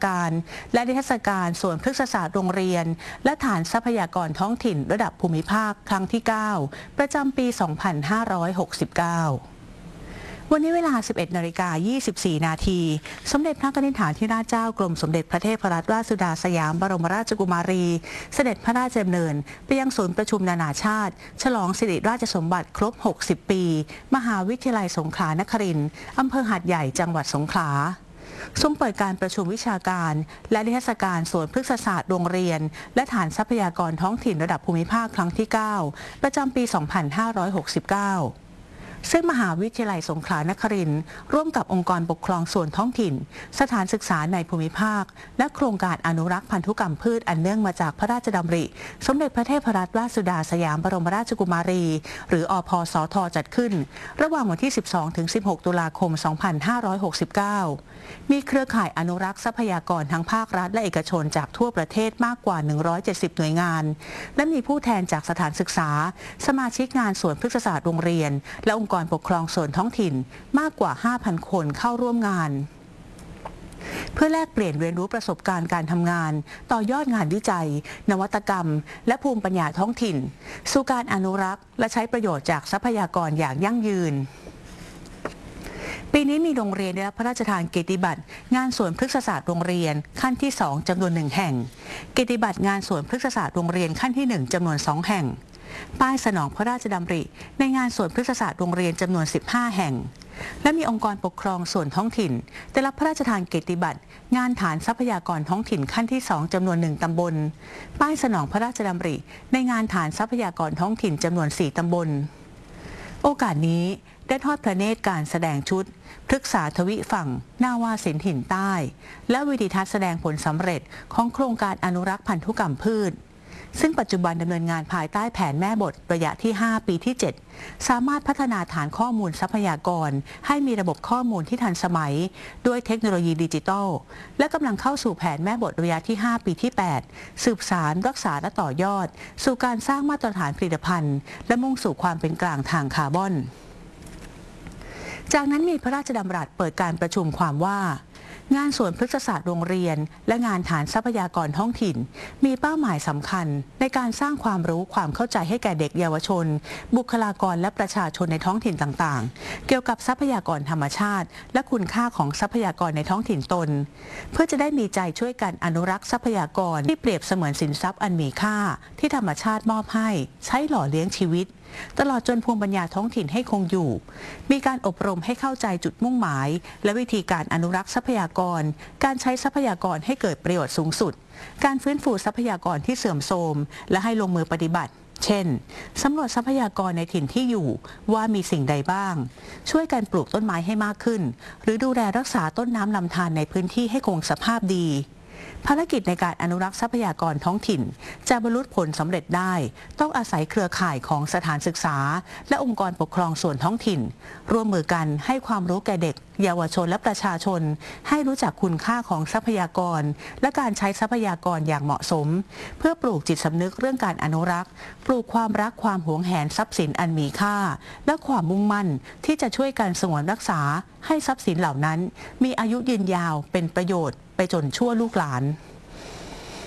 การและนิทรรศการส่วนพฤกษศาสตร์โรงเรียนและฐานทรัพยากรท้องถิ่นระดับภูมิภาคครั้งที่ 9 ประจำปี 2569 วันนี้เวลา 11:24 นาทีสมเด็จพระนิธิฐานธิราชเจ้ากรมสมเด็จพระเทพรัตนราชสุดาสยามบรมราชกุมารีเสด็จพระราชดำเนินไปยังศูนย์ประชุมนานาชาติฉลองสิริราชสมบัติครบ 60 ปี มหาวิทยาลัยสงขลานครินทร์อำเภอหาดใหญ่จังหวัดสงขลาทรงเปิดการประชุมวิชาการและนิทรรศการส่วนพฤกษศาสตร์โรงเรียนและฐานทรัพยากรท้องถิ่นระดับภูมิภาคครั้งที่ 9 ประจำปี 2569ซึ่งมหาวิทยาลัยสงขลานครินทร์ร่วมกับองค์กรปกครองส่วนท้องถิ่นสถานศึกษาในภูมิภาคและโครงการอนุรักษ์พันธุกรรมพืชอันเนื่องมาจากพระราชดำริสมเด็จพระเทพรัตนราชสุดาสยามบรมราชกุมารีหรืออพสทจัดขึ้นระหว่างวันที่ 12-16 ตุลาคม 2569 มีเครือข่ายอนุรักษ์ทรัพยากรทั้งภาครัฐและเอกชนจากทั่วประเทศมากกว่า 170 หน่วยงานและมีผู้แทนจากสถานศึกษาสมาชิกงานส่วนพฤกษศาสตร์โรงเรียนและองค์กรปกครองส่วนท้องถิ่นมากกว่า 5,000 คนเข้าร่วมงานเพื่อแลกเปลี่ยนเรียนรู้ประสบการณ์การทำงานต่อยอดงานวิจัยนวัตกรรมและภูมิปัญญาท้องถิ่นสู่การอนุรักษ์และใช้ประโยชน์จากทรัพยากรอย่างยั่งยืนปีนี้มีโรงเรียนได้รับพระราชทานเกียรติบัตรงานสวนพฤกษศาสตร์โรงเรียนขั้นที่ 2 จำนวน 1 แห่งเกียรติบัตรงานสวนพฤกษศาสตร์โรงเรียนขั้นที่ 1 จำนวน 2 แห่งป้ายสนองพระราชดำริในงานสวนพฤกษศาสตร์โรงเรียนจำนวน 15 แห่งและมีองค์กรปกครองส่วนท้องถิ่นได้รับพระราชทานเกียรติบัตรงานฐานทรัพยากรท้องถิ่นขั้นที่ 2 จำนวน 1 ตำบลป้ายสนองพระราชดำริในงานฐานทรัพยากรท้องถิ่นจำนวน 4 ตำบลโอกาสนี้ได้ทอดพระเนตรการแสดงชุดพฤกษาทวิฝั่งนาวาสินถิ่นใต้และวิดีทัศน์แสดงผลสำเร็จของโครงการอนุรักษ์พันธุกรรมพืชซึ่งปัจจุบันดำเนินงานภายใต้แผนแม่บทระยะที่ 5 ปีที่ 7 สามารถพัฒนาฐานข้อมูลทรัพยากรให้มีระบบข้อมูลที่ทันสมัยด้วยเทคโนโลยีดิจิทัลและกำลังเข้าสู่แผนแม่บทระยะที่ 5 ปีที่ 8 สืบสารรักษาและต่อยอดสู่การสร้างมาตรฐานผลิตภัณฑ์และมุ่งสู่ความเป็นกลางทางคาร์บอนจากนั้นมีพระราชดำรัสเปิดการประชุมความว่างานสวนพฤกษศาสตร์โรงเรียนและงานฐานทรัพยากรท้องถิ่นมีเป้าหมายสำคัญในการสร้างความรู้ความเข้าใจให้แก่เด็กเยาวชนบุคลากรและประชาชนในท้องถิ่นต่างๆเกี่ยวกับทรัพยากรธรรมชาติและคุณค่าของทรัพยากรในท้องถิ่นตนเพื่อจะได้มีใจช่วยกันอนุรักษ์ทรัพยากรที่เปรียบเสมือนสินทรัพย์อันมีค่าที่ธรรมชาติมอบให้ใช้หล่อเลี้ยงชีวิตตลอดจนภูมิปัญญาท้องถิ่นให้คงอยู่มีการอบรมให้เข้าใจจุดมุ่งหมายและวิธีการอนุรักษ์ทรัพยากรการใช้ทรัพยากรให้เกิดประโยชน์สูงสุดการฟื้นฟูทรัพยากรที่เสื่อมโทรมและให้ลงมือปฏิบัติเช่นสำรวจทรัพยากรในถิ่นที่อยู่ว่ามีสิ่งใดบ้างช่วยกันปลูกต้นไม้ให้มากขึ้นหรือดูแลรักษาต้นน้ำลำธารในพื้นที่ให้คงสภาพดีภารกิจในการอนุรักษ์ทรัพยากรท้องถิ่นจะบรรลุผลสำเร็จได้ต้องอาศัยเครือข่ายของสถานศึกษาและองค์กรปกครองส่วนท้องถิ่นร่วมมือกันให้ความรู้แก่เด็กเยาวชนและประชาชนให้รู้จักคุณค่าของทรัพยากรและการใช้ทรัพยากรอย่างเหมาะสมเพื่อปลูกจิตสำนึกเรื่องการอนุรักษ์ปลูกความรักความหวงแหนทรัพย์สินอันมีค่าและความมุ่งมั่นที่จะช่วยกันสงวนรักษาให้ทรัพย์สินเหล่านั้นมีอายุยืนยาวเป็นประโยชน์ไปจนชั่วลูกหลาน